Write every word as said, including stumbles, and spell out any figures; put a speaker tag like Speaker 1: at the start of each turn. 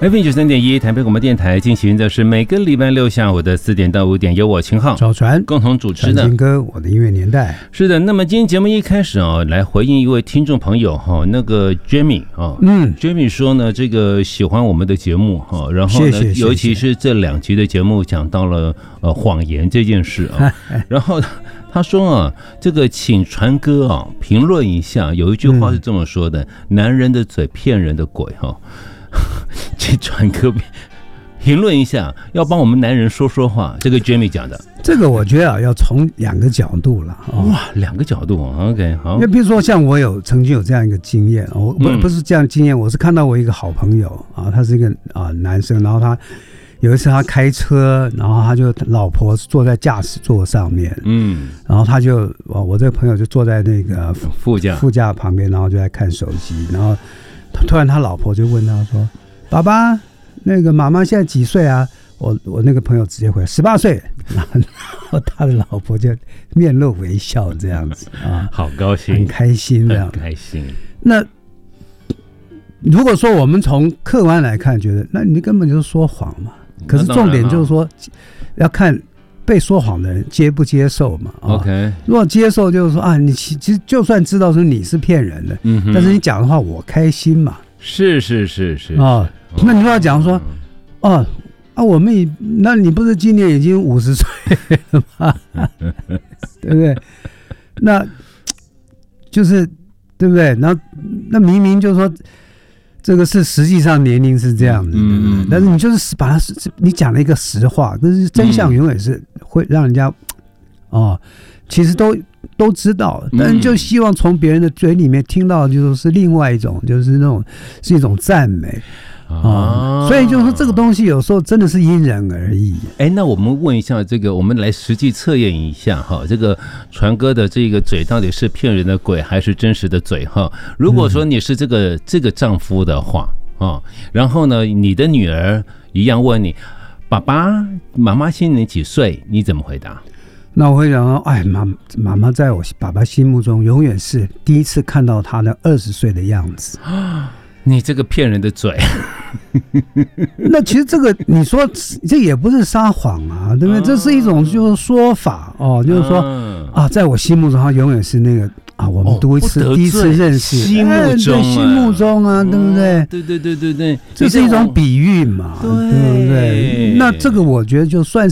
Speaker 1: F M 九三点一台北广播电台进行的是每个礼拜六下午的四点到五点，由我秦昊、
Speaker 2: 赵传
Speaker 1: 共同主持的。
Speaker 2: 传歌，我的音乐年代。
Speaker 1: 是的，那么今天节目一开始哦，来回应一位听众朋友哈，那个 Jamie 哦，嗯 ，Jamie 说呢，这个喜欢我们的节目哈，然后呢，
Speaker 2: 谢谢谢谢，
Speaker 1: 尤其是这两集的节目讲到了呃谎言这件事啊，然后。他说啊，这个请传哥啊评论一下，有一句话是这么说的：嗯、男人的嘴骗人的鬼哈。请传哥评论一下，要帮我们男人说说话。这个 Jamie 讲的，
Speaker 2: 这个我觉得啊，要从两个角度了、哦。
Speaker 1: 哇，两个角度 ，OK， 好。
Speaker 2: 因为比如说像我有曾经有这样一个经验，我不不是这样经验，我是看到我一个好朋友啊，他是一个啊男生，然后他。有一次他开车，然后他就老婆坐在驾驶座上面，嗯，然后他就我这个朋友就坐在那个
Speaker 1: 副驾
Speaker 2: 副驾旁边，然后就在看手机，然后突然他老婆就问他说：“爸爸，那个妈妈现在几岁啊？”我我那个朋友直接回十八岁，然后他的老婆就面露微笑这样子啊，
Speaker 1: 好高兴，
Speaker 2: 很开心这样，
Speaker 1: 很开心。
Speaker 2: 那如果说我们从客观来看，觉得那你根本就是说谎嘛。可是重点就是说，要看被说谎的人接不接受嘛。
Speaker 1: OK，
Speaker 2: 如果接受，就是说啊，你其实就算知道说你是骗人的，嗯，但是你讲的话我开心嘛。
Speaker 1: 是是是是
Speaker 2: 啊，那你要讲说，哦啊，我们也，那你不是今年已经五十岁了吗？对不对？那就是对不对？那那明明就是说。这个是实际上年龄是这样的，嗯嗯，但是你就是把它，你讲了一个实话，可是真相永远是会让人家，哦，其实都都知道，但是就希望从别人的嘴里面听到，就是另外一种，就是那种是一种赞美。啊、哦，所以就是说这个东西有时候真的是因人而异。
Speaker 1: 哎，那我们问一下这个，我们来实际测验一下哈，这个传哥的这个嘴到底是骗人的鬼还是真实的嘴哈？如果说你是这个、嗯、这个丈夫的话啊，然后呢，你的女儿一样问你，爸爸妈妈今年几岁？你怎么回答？
Speaker 2: 那我会讲说，哎，妈妈妈在我爸爸心目中永远是第一次看到他的二十岁的样子。
Speaker 1: 你这个骗人的嘴，
Speaker 2: 那其实这个你说这也不是撒谎啊，对不对？这是一种就是说法哦，就是说啊，在我心目中他永远是那个啊，我们第一次、哦、第一次认识，
Speaker 1: 心目中、啊哎、
Speaker 2: 心目中啊，对不对？
Speaker 1: 对对对对对，
Speaker 2: 这是一种比喻嘛，对不对？那这个我觉得就算